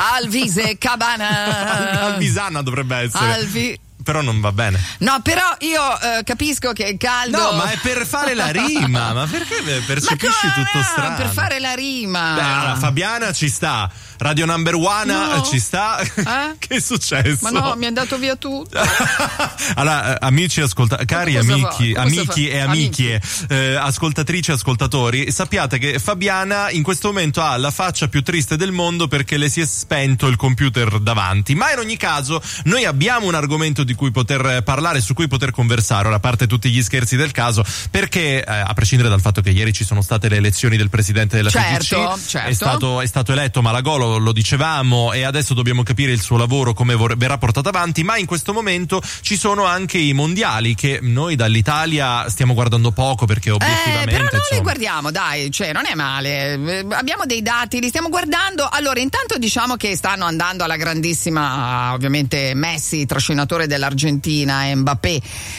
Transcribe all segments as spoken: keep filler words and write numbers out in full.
Alvise Cabana. Alvisana dovrebbe essere. Alvi Però non va bene. No, però io eh, capisco che il caldo. No, ma è per fare la rima. Ma perché percepisci ma tutto no, strano? Per fare la rima. Beh, allora, Fabiana ci sta. Radio Number One no. ci sta. Eh? Che è successo? Ma no, mi è andato via tutto. Allora, amici ascoltatori, cari amici, amici e amiche, eh, ascoltatrici e ascoltatori, sappiate che Fabiana in questo momento ha la faccia più triste del mondo perché le si è spento il computer davanti. Ma in ogni caso, noi abbiamo un argomento di cui poter parlare, su cui poter conversare, ora a parte tutti gli scherzi del caso, perché eh, a prescindere dal fatto che ieri ci sono state le elezioni del presidente della certo, F I G C, certo. è stato, è stato eletto Malagolo, lo dicevamo, e adesso dobbiamo capire il suo lavoro come vor- verrà portato avanti, ma in questo momento ci sono anche i mondiali che noi dall'Italia stiamo guardando poco perché obiettivamente eh, però non insomma... li guardiamo, dai, cioè non è male, eh, abbiamo dei dati, li stiamo guardando. Allora intanto diciamo che stanno andando alla grandissima, ovviamente Messi, trascinatore dell'Argentina, e Mbappé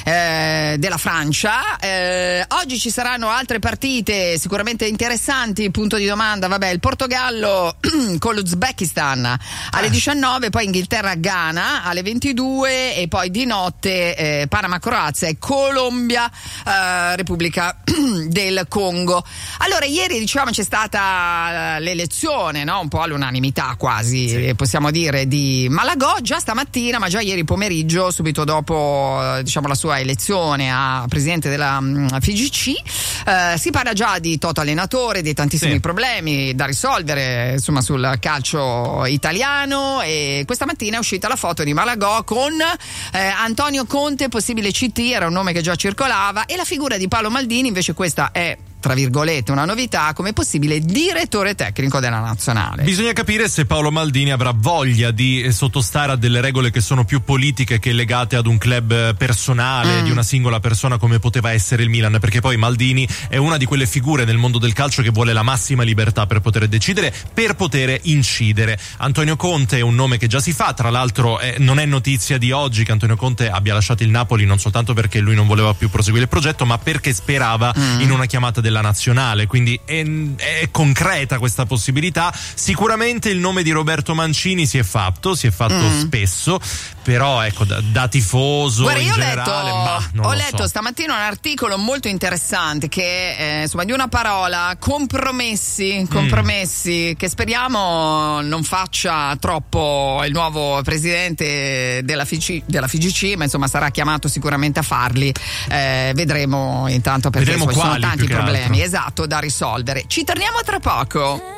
eh, della Francia. Eh, oggi ci saranno altre partite sicuramente interessanti, punto di domanda, vabbè, il Portogallo con l'Uzbekistan alle diciannove, poi Inghilterra-Ghana alle ventidue e poi di notte eh, Panama-Croazia e Colombia eh, Repubblica del Congo. Allora ieri diciamo c'è stata l'elezione, no? Un po' all'unanimità quasi, sì. Possiamo dire, di Malagò già stamattina, ma già ieri pomeriggio, subito dopo diciamo la sua elezione a presidente della F I G C, eh, si parla già di Toto allenatore, di tantissimi sì. problemi da risolvere insomma sul calcio italiano, e questa mattina è uscita la foto di Malagò con eh, Antonio Conte, possibile C T, era un nome che già circolava, e la figura di Paolo Maldini, invece questa è tra virgolette una novità, come possibile direttore tecnico della nazionale. Bisogna capire se Paolo Maldini avrà voglia di sottostare a delle regole che sono più politiche che legate ad un club personale mm. di una singola persona come poteva essere il Milan, perché poi Maldini è una di quelle figure nel mondo del calcio che vuole la massima libertà per poter decidere, per poter incidere. Antonio Conte è un nome che già si fa, tra l'altro eh, non è notizia di oggi che Antonio Conte abbia lasciato il Napoli, non soltanto perché lui non voleva più proseguire il progetto, ma perché sperava mm. in una chiamata della nazionale, quindi è, è concreta questa possibilità. Sicuramente il nome di Roberto Mancini si è fatto, si è fatto mm. spesso, però ecco da, da tifoso Guarda, in io generale, ho letto, ma non ho lo letto so. stamattina un articolo molto interessante che eh, insomma di una parola, compromessi, compromessi mm. che speriamo non faccia troppo il nuovo presidente della F I G, della F I G C, ma insomma sarà chiamato sicuramente a farli, eh, vedremo intanto, perché vedremo ci sono quali, tanti problemi altro. esatto da risolvere. Ci torniamo tra poco.